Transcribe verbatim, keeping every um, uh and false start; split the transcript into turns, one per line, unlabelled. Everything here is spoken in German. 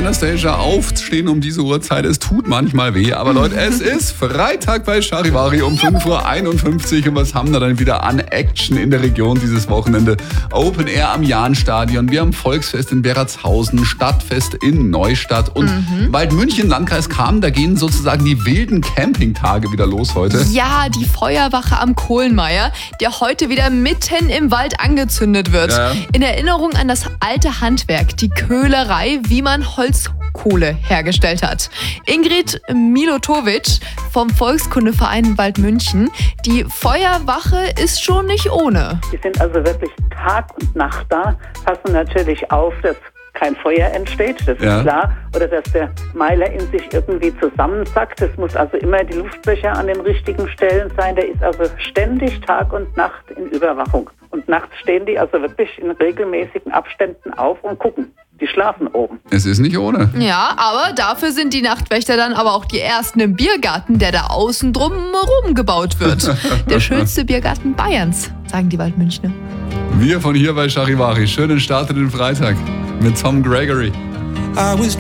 Anastasia, aufstehen um diese Uhrzeit, es tut manchmal weh. Aber Leute, es ist Freitag bei Charivari um fünf Uhr einundfünfzig. Und was haben wir dann wieder an Action in der Region dieses Wochenende? Open Air am Jahnstadion, wir haben Volksfest in Beratshausen, Stadtfest in Neustadt und mhm. Waldmünchen, Landkreis Cham. Da gehen sozusagen die wilden Campingtage wieder los heute.
Ja, die Feuerwache am Kohlenmeier, der heute wieder mitten im Wald angezündet wird.
Ja.
In Erinnerung an das alte Handwerk, die Köhlerei, wie man Holzkohle hergestellt hat. Ingrid Milotovic vom Volkskundeverein Waldmünchen. Die Feuerwache ist schon nicht ohne.
Die sind also wirklich Tag und Nacht da, passen natürlich auf, dass kein Feuer entsteht, das ist
ja.
klar. Oder dass der Meiler in sich irgendwie zusammensackt. Es muss also immer die Luftlöcher an den richtigen Stellen sein. Der ist also ständig Tag und Nacht in Überwachung. Und nachts stehen die also wirklich in regelmäßigen Abständen auf und gucken. Die schlafen oben.
Es ist nicht ohne.
Ja, aber dafür sind die Nachtwächter dann aber auch die ersten im Biergarten, der da außen drumherum gebaut wird. Der schönste Biergarten Bayerns, sagen die Waldmünchner.
Wir von hier bei Charivari. Schönen Start in den Freitag mit Tom Gregory.
I was